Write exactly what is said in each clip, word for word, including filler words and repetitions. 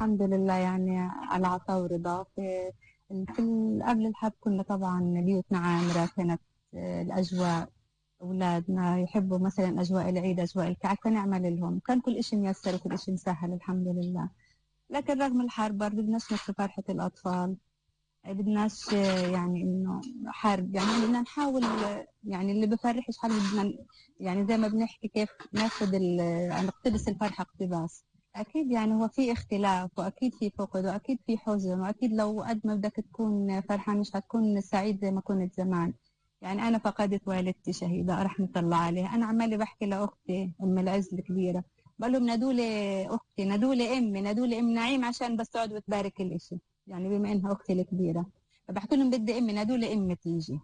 الحمد لله يعني على عطاء ورضا. في في قبل الحرب كنا طبعا بيوتنا عامرة، كانت آه، الأجواء أولادنا يحبوا مثلا أجواء العيد أجواء الكعك فنعمل لهم، كان كل إشي ميسر وكل إشي مسهل الحمد لله. لكن رغم الحرب برضه بدناش نطفي فرحة الأطفال، بدناش آه، يعني إنه حرب، يعني بدنا نحاول آه، يعني اللي بفرحش حاجة بدنا يعني زي ما بنحكي كيف ناخد ال- نقتبس الفرحة اقتباس. أكيد يعني هو في اختلاف وأكيد في فقد وأكيد في حزن، وأكيد لو قد ما بدك تكون فرحان مش هتكون سعيد زي ما كنت زمان. يعني أنا فقدت والدتي شهيدة رحمة الله عليها، أنا عمالي بحكي لأختي أم العز الكبيرة، بقول لهم نادولي أختي نادولي أمي نادولي أم نعيم عشان بس تقعد وتبارك الإشي، يعني بما إنها أختي الكبيرة فبحكي لهم بدي أمي نادولي أمي تيجي.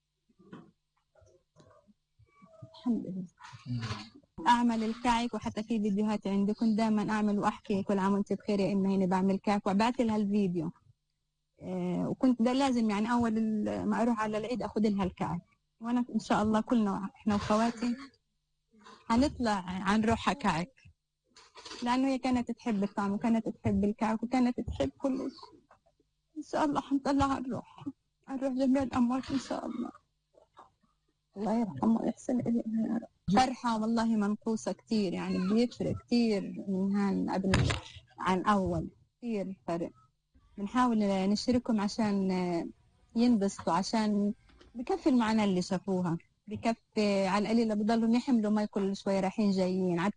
الحمد لله. اعمل الكعك، وحتى في فيديوهات عندي كنت دائما اعمل واحكي كل عام وانت بخير يا امي هنا بعمل كعك، وبعت لها الفيديو. آه وكنت ده لازم يعني اول ما اروح على العيد اخذ لها الكعك. وانا ان شاء الله كلنا احنا وخواتي هنطلع عن روحها كعك، لانه هي كانت تحب الطعم وكانت تحب الكعك وكانت تحب كل شيء. ان شاء الله حنطلع عن روحها عن روح جميع الاموات ان شاء الله. الله يرحمه ويحسن اليها يا رب. فرحة والله منقوصة كتير، يعني بيفرق كتير من هان قبل عن أول، كتير فرق. بنحاول نشاركهم عشان ينبسطوا، عشان بكفي المعاناة اللي شافوها، بكفي على القليلة بضلهم يحملوا ما كل شوية رايحين جايين.